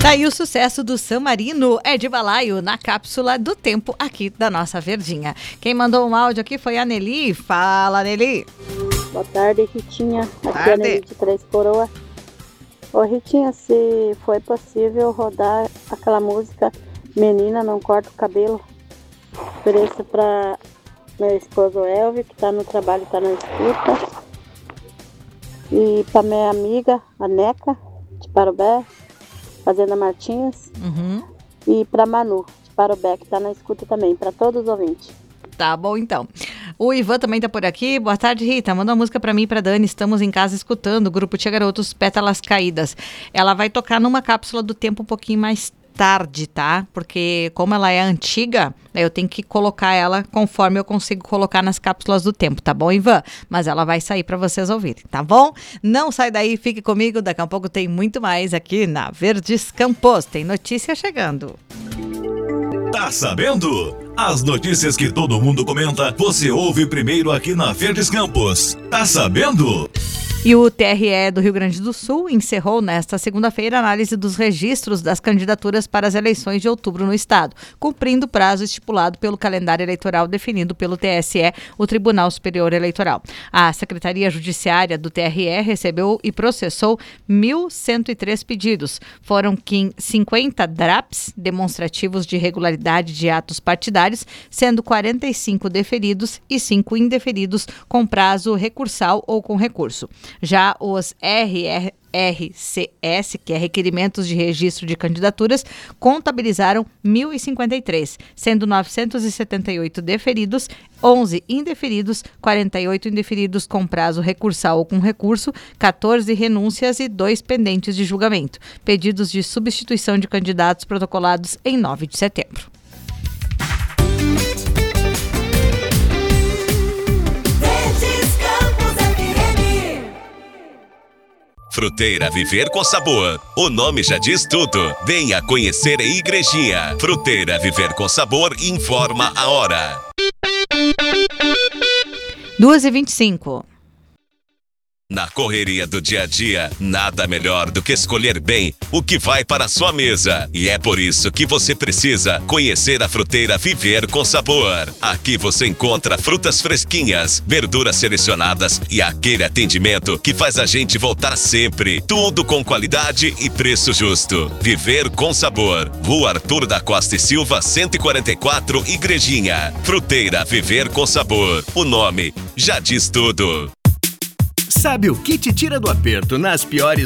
Daí o sucesso do San Marino é de balaio na cápsula do tempo aqui da nossa Verdinha. Quem mandou um áudio aqui foi a Nelly. Fala, Nelly. Boa tarde, Ritinha. Aqui é a Nelly de Três Coroas. Ô, Ritinha, se foi possível rodar aquela música Menina Não Corta o Cabelo, ofereço para meu esposo Elvio, que tá no trabalho, tá na escuta, e para minha amiga, a Neca, de Parobé, Fazenda Martins, e para Manu, de Parobé, que tá na escuta também, para todos os ouvintes. Tá bom, então. O Ivan também tá por aqui. Boa tarde, Rita. Manda uma música pra mim e pra Dani. Estamos em casa escutando o grupo Tia Garotos Pétalas Caídas. Ela vai tocar numa cápsula do tempo um pouquinho mais tarde, tá? Porque como ela é antiga, eu tenho que colocar ela conforme eu consigo colocar nas cápsulas do tempo, tá bom, Ivan? Mas ela vai sair pra vocês ouvirem, tá bom? Não sai daí, fique comigo. Daqui a pouco tem muito mais aqui na Verdes Campos. Tem notícia chegando. Tá sabendo? As notícias que todo mundo comenta, você ouve primeiro aqui na Verdes Campos. Tá sabendo? E o TRE do Rio Grande do Sul encerrou nesta segunda-feira a análise dos registros das candidaturas para as eleições de outubro no estado, cumprindo o prazo estipulado pelo calendário eleitoral definido pelo TSE, o Tribunal Superior Eleitoral. A Secretaria Judiciária do TRE recebeu e processou 1.103 pedidos. Foram 50 DRAPs, demonstrativos de irregularidade de atos partidários, sendo 45 deferidos e 5 indeferidos com prazo recursal ou com recurso. Já os RCS, que é Requerimentos de Registro de Candidaturas, contabilizaram 1.053, sendo 978 deferidos, 11 indeferidos, 48 indeferidos com prazo recursal ou com recurso, 14 renúncias e 2 pendentes de julgamento. Pedidos de substituição de candidatos protocolados em 9 de setembro. Fruteira Viver com Sabor. O nome já diz tudo. Venha conhecer a igrejinha. Fruteira Viver com Sabor informa a hora. 2h25. Na correria do dia a dia, nada melhor do que escolher bem o que vai para a sua mesa. E é por isso que você precisa conhecer a Fruteira Viver com Sabor. Aqui você encontra frutas fresquinhas, verduras selecionadas e aquele atendimento que faz a gente voltar sempre. Tudo com qualidade e preço justo. Viver com Sabor. Rua Arthur da Costa e Silva, 144, Igrejinha. Fruteira Viver com Sabor. O nome já diz tudo. Sabe o que te tira do aperto nas piores